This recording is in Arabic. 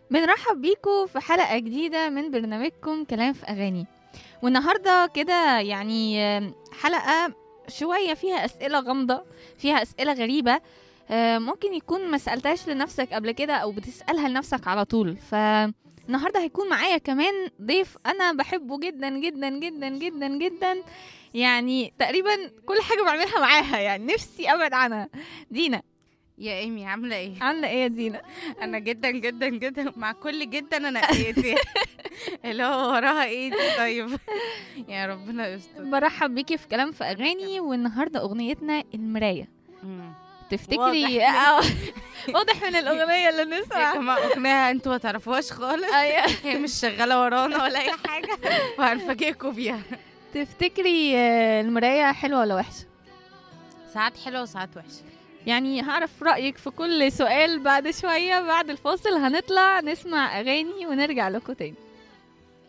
بنرحب بيكم في حلقة جديدة من برنامجكم كلام في أغاني. والنهاردة كده يعني حلقة شوية فيها أسئلة غامضة، فيها أسئلة غريبة. ممكن يكون ما سألتهاش لنفسك قبل كده أو بتسألها لنفسك على طول. فالنهاردة هيكون معايا كمان ضيف أنا بحبه جدا جدا جدا جدا جدا، يعني تقريبا كل حاجة بعملها معاها، يعني نفسي أبعد عنها. دينا، يا ايمي عامله ايه؟ عاملة إيه يا دينا؟ انا جدا جدا جدا مع كل جدا انا ايدي اللي هو وراها ايه دي؟ طيب يا ربنا يستر. برحب بيكي في كلام في أغاني، والنهاردة أغنيتنا المراية. مم. تفتكري واضح من الأغنية اللي يا بنسمع. جماعه اغنيه انتوا ما تعرفوهاش خالص، أيوة. هي مش شغاله ورانا ولا اي حاجه وهنفاجئكم بيها. تفتكري المراية حلوة ولا وحشة؟ ساعات حلوه وساعات وحشه. يعني هعرف رأيك في كل سؤال بعد شوية. بعد الفاصل هنطلع نسمع أغاني ونرجع لكم تاني.